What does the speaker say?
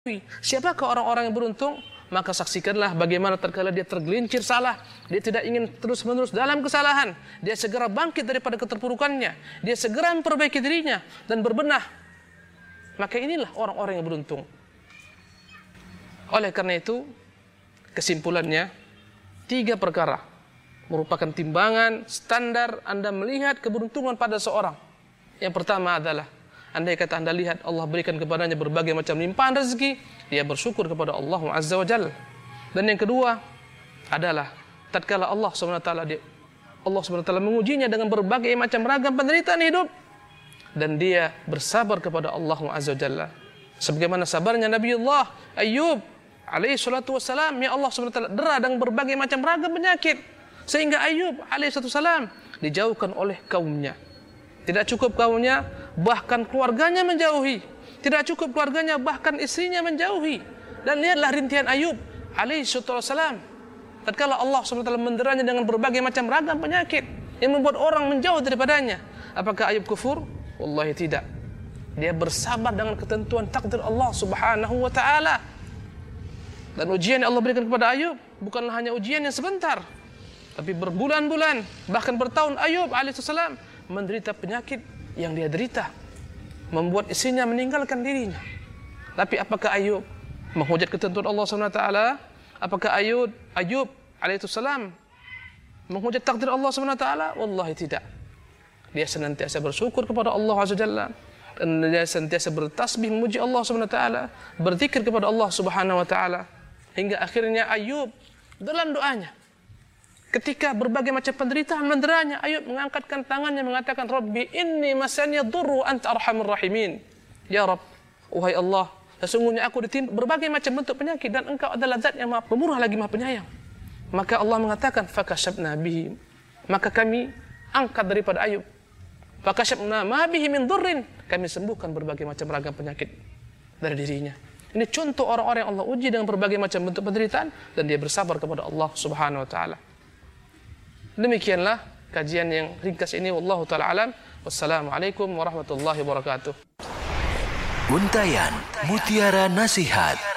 Siapakah orang-orang yang beruntung? Maka saksikanlah bagaimana tatkala dia tergelincir salah, dia tidak ingin terus-menerus dalam kesalahan, dia segera bangkit daripada keterpurukannya, dia segera memperbaiki dirinya dan berbenah. Maka inilah orang-orang yang beruntung. Oleh karena itu, kesimpulannya, 3 perkara merupakan timbangan standar Anda melihat keberuntungan pada seorang. Yang pertama adalah, andai kata Anda lihat Allah berikan kepadanya berbagai macam limpahan rezeki, dia bersyukur kepada Allah Azza wa Jalla. Dan yang kedua adalah tatkala Allah SWT mengujinya dengan berbagai macam ragam penderitaan hidup, dan dia bersabar kepada Allah Azza wa Jalla. Sebagaimana sabarnya Nabiullah Ayyub alaihi salatu wassalam, ya Allah SWT dera dengan berbagai macam ragam penyakit, sehingga Ayyub alaihi salatu wassalam dijauhkan oleh kaumnya. Tidak cukup kaumnya, bahkan keluarganya menjauhi. Tidak cukup keluarganya, bahkan istrinya menjauhi. Dan lihatlah rintihan Ayub alaihi wassalam. Tatkala Allah SWT menderanya dengan berbagai macam ragam penyakit yang membuat orang menjauh daripadanya. Apakah Ayub kufur? Wallahi tidak. Dia bersabar dengan ketentuan takdir Allah Subhanahu wa ta'ala. Dan ujian yang Allah berikan kepada Ayub bukanlah hanya ujian yang sebentar, tapi berbulan-bulan, bahkan bertahun Ayub alaihi salam menderita penyakit yang dia derita, membuat istrinya meninggalkan dirinya. Tapi apakah Ayub menghujat ketentuan Allah SWT? Apakah Ayub alaihi salam menghujat takdir Allah SWT? Wallahi tidak. Dia senantiasa bersyukur kepada Allah Azza Jalla, dan dia senantiasa bertasbih memuji Allah SWT, berzikir kepada Allah Subhanahu wa taala, hingga akhirnya Ayub dalam doanya, ketika berbagai macam penderitaan menderanya, Ayub mengangkatkan tangannya mengatakan, Rabbi inni masaniya dhurru anta arhamur rahimin. Ya Rabb, wahai Allah, sesungguhnya aku ditimpa berbagai macam bentuk penyakit, dan engkau adalah zat yang maha pemurah lagi maha penyayang. Maka Allah mengatakan, fakashafna bihi, maka kami angkat daripada Ayub, fakashafna ma bihi min dhurrin, kami sembuhkan berbagai macam ragam penyakit dari dirinya. Ini contoh orang-orang yang Allah uji dengan berbagai macam bentuk penderitaan, dan dia bersabar kepada Allah Subhanahu wa taala. Demikianlah kajian yang ringkas ini, wallahu taala alam. Wassalamualaikum warahmatullahi wabarakatuh. Untayan Mutiara Nasihat.